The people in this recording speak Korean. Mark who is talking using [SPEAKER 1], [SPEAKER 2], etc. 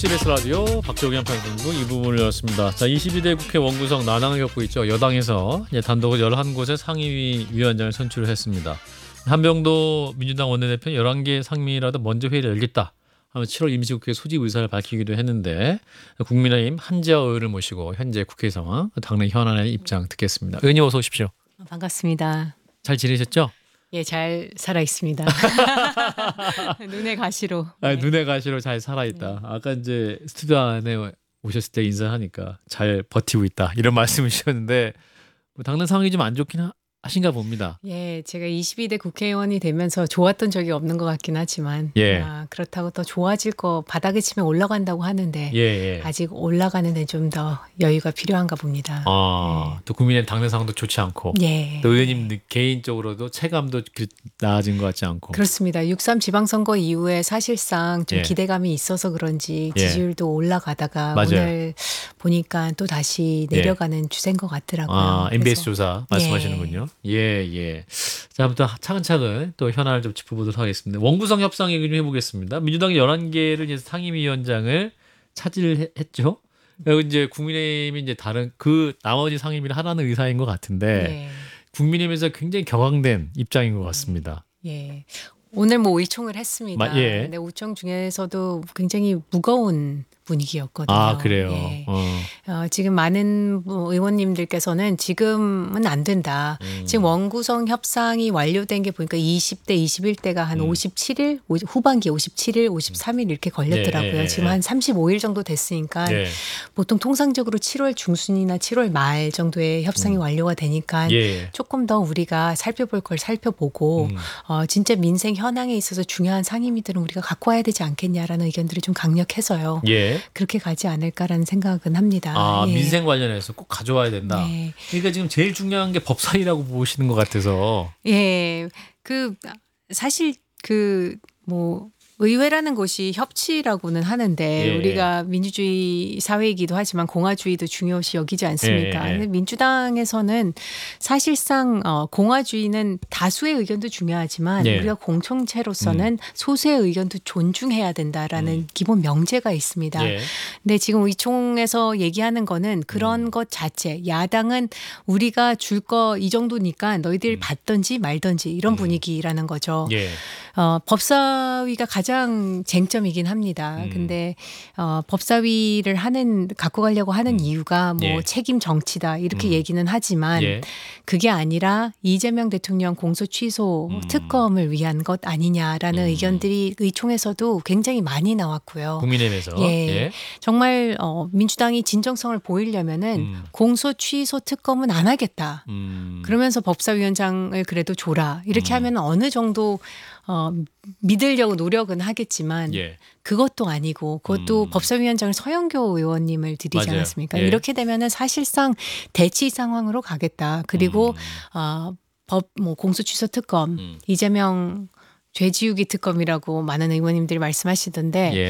[SPEAKER 1] CBS 라디오 박정현 평론부 이 부분을 열었습니다. 자, 22대 국회 원구성 난항을 겪고 있죠. 여당에서 이제 단독으로 11곳의 상임위 위원장을 선출을 했습니다. 한병도 민주당 원내대표 11개 상임위라도 먼저 회의를 열겠다 하면 7월 임시국회 소집 의사를 밝히기도 했는데 국민의힘 한지아 의원을 모시고 현재 국회 상황, 당내 현안의 입장 듣겠습니다. 의원님 어서 오십시오.
[SPEAKER 2] 반갑습니다.
[SPEAKER 1] 잘 지내셨죠?
[SPEAKER 2] 예, 잘 살아 있습니다. 눈의 가시로.
[SPEAKER 1] 아, 눈의 가시로 잘 살아있다. 아까 이제 스튜디오 안에 오셨을 때 인사하니까 잘 버티고 있다 이런 말씀을 주셨는데 당내 상황이 좀 안 좋긴 하신가 봅니다.
[SPEAKER 2] 예, 제가 22대 국회의원이 되면서 좋았던 적이 없는 것 같긴 하지만
[SPEAKER 1] 예.
[SPEAKER 2] 그렇다고 더 좋아질 거 바닥에 치면 올라간다고 하는데
[SPEAKER 1] 예.
[SPEAKER 2] 아직 올라가는 데 좀 더 여유가 필요한가 봅니다.
[SPEAKER 1] 또 국민의 당내 상황도 좋지 않고
[SPEAKER 2] 예.
[SPEAKER 1] 또 의원님 개인적으로도 체감도 나아진 것 같지 않고.
[SPEAKER 2] 그렇습니다. 6.3 지방선거 이후에 사실상 좀
[SPEAKER 1] 예.
[SPEAKER 2] 기대감이 있어서 그런지
[SPEAKER 1] 예.
[SPEAKER 2] 지지율도 올라가다가
[SPEAKER 1] 맞아요.
[SPEAKER 2] 오늘 보니까 또 다시 내려가는 추세인 것 같더라고요.
[SPEAKER 1] MBS
[SPEAKER 2] 그래서
[SPEAKER 1] 조사 말씀하시는군요. 예. 자, 아무튼 차근차근 또 현안을 좀 짚어보도록 하겠습니다. 원구성 협상 얘기 좀 해보겠습니다. 민주당이 11개를 이제 상임위원장을 차지했죠. 그리고 이제 국민의힘이 이제 다른 그 나머지 상임위를 하라는 의사인 것 같은데 국민의힘에서 굉장히 격앙된 입장인 것 같습니다.
[SPEAKER 2] 예. 오늘 뭐 의총을 했습니다.
[SPEAKER 1] 예.
[SPEAKER 2] 근데 의총 중에서도 굉장히 무거운 분위기였거든요.
[SPEAKER 1] 아, 그래요.
[SPEAKER 2] 예. 지금 많은 의원님들께서는 지금은 안 된다. 지금 원구성 협상이 완료된 게 보니까 20대, 21대가 한 57일, 후반기 57일, 53일 이렇게 걸렸더라고요. 지금 한 35일 정도 됐으니까 보통 통상적으로 7월 중순이나 7월 말 정도에 협상이 완료가 되니까 조금 더 우리가 살펴볼 걸 살펴보고 진짜 민생 현황에 있어서 중요한 상임위들은 우리가 갖고 와야 되지 않겠냐라는 의견들이 좀 강력해서요. 그렇게 가지 않을까라는 생각은 합니다.
[SPEAKER 1] 민생 관련해서 꼭 가져와야 된다. 그러니까 지금 제일 중요한 게 법사위라고 보시는 것 같아서.
[SPEAKER 2] 예, 사실 의회라는 곳이 협치라고는 하는데 우리가 민주주의 사회이기도 하지만 공화주의도 중요시 여기지 않습니까? 근데 민주당에서는 사실상 공화주의는 다수의 의견도 중요하지만 우리가 공동체로서는 소수의 의견도 존중해야 된다라는 기본 명제가 있습니다. 근데 지금 의총에서 얘기하는 거는 그런 것 자체, 야당은 우리가 줄 거 이 정도니까 너희들 받든지 말든지 이런 분위기라는 거죠. 법사위가 가장 쟁점이긴 합니다. 근데 법사위를 갖고 가려고 하는 이유가 책임 정치다 이렇게 얘기는 하지만 그게 아니라 이재명 대통령 공소 취소 특검을 위한 것 아니냐라는 의견들이 의총에서도 굉장히 많이 나왔고요.
[SPEAKER 1] 국민의힘에서.
[SPEAKER 2] 정말 민주당이 진정성을 보이려면은 공소 취소 특검은 안 하겠다. 그러면서 법사위원장을 그래도 줘라. 이렇게 하면 어느 정도 믿으려고 노력은 하겠지만 그것도 아니고 그것도 법사위원장을 서영교 의원님을 들이지 않았습니까? 이렇게 되면은 사실상 대치 상황으로 가겠다. 그리고 공소 취소 특검, 이재명 죄지우기 특검이라고 많은 의원님들이 말씀하시던데